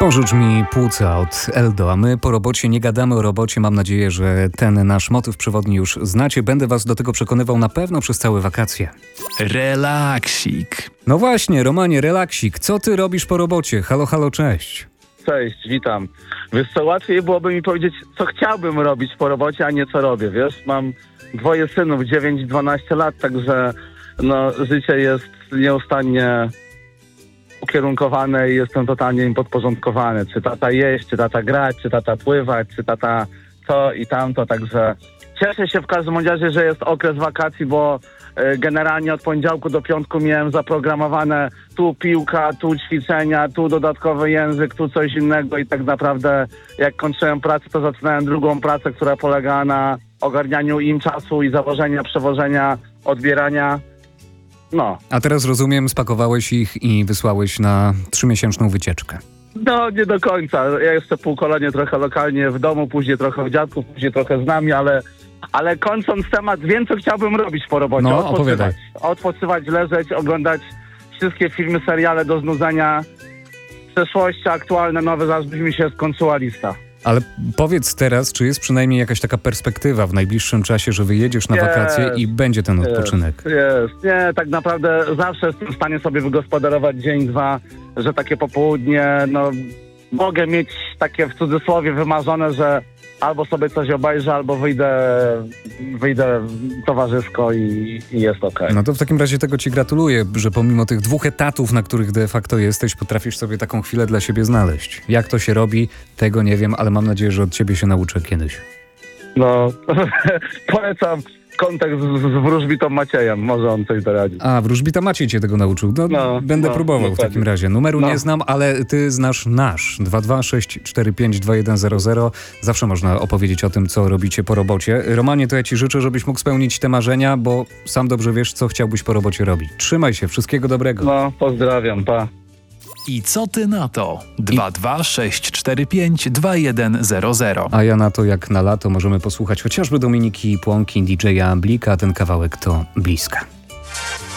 Pożycz mi płuca od Eldo, a my po robocie nie gadamy o robocie. Mam nadzieję, że ten nasz motyw przewodni już znacie. Będę was do tego przekonywał na pewno przez całe wakacje. Relaksik. No właśnie, Romanie, relaksik. Co ty robisz po robocie? Halo, halo, cześć. Cześć, witam. Wiesz co, łatwiej byłoby mi powiedzieć, co chciałbym robić po robocie, a nie co robię, wiesz? Mam 2 synów, 9 i 12 lat, także życie jest nieustannie ukierunkowane i jestem totalnie im podporządkowany. Czy tata jeść, czy tata grać, czy tata pływać, czy tata to i tamto, także cieszę się w każdym razie, że jest okres wakacji, bo generalnie od poniedziałku do piątku miałem zaprogramowane tu piłka, tu ćwiczenia, tu dodatkowy język, tu coś innego i tak naprawdę jak kończyłem pracę, to zaczynałem drugą pracę, która polegała na ogarnianiu im czasu i zawożenia, przewożenia, odbierania. No. A teraz rozumiem, spakowałeś ich i wysłałeś na 3-miesięczną wycieczkę. No, nie do końca. Ja jeszcze półkolenie trochę lokalnie w domu, później trochę u dziadków, później trochę z nami, ale kończąc temat, wiem, co chciałbym robić po robocie. No, opowiadaj. Odpoczywać, leżeć, oglądać wszystkie filmy, seriale do znudzenia. Przeszłości, aktualne, nowe, aż by mi się skończyła lista. Ale powiedz teraz, czy jest przynajmniej jakaś taka perspektywa w najbliższym czasie, że wyjedziesz na wakacje i będzie ten odpoczynek? Jest. Nie, tak naprawdę zawsze jestem w stanie sobie wygospodarować dzień, 2, że takie popołudnie, mogę mieć takie w cudzysłowie wymarzone, że albo sobie coś obejrzę, albo wyjdę towarzysko i jest okej. No to w takim razie tego ci gratuluję, że pomimo tych 2 etatów, na których de facto jesteś, potrafisz sobie taką chwilę dla siebie znaleźć. Jak to się robi, tego nie wiem, ale mam nadzieję, że od ciebie się nauczę kiedyś. No, polecam kontakt z wróżbitą Maciejem, może on coś doradzi. A, wróżbita Maciej cię tego nauczył. Będę próbował dokładnie. w takim razie. Numeru nie znam, ale ty znasz nasz. 226452100. Zawsze można opowiedzieć o tym, co robicie po robocie. Romanie, to ja ci życzę, żebyś mógł spełnić te marzenia, bo sam dobrze wiesz, co chciałbyś po robocie robić. Trzymaj się, wszystkiego dobrego. No, pozdrawiam, pa. I co ty na to? 226452100. A ja na to, jak na lato, możemy posłuchać chociażby Dominiki Płonki, DJ-a Blika. Ten kawałek to Bliska.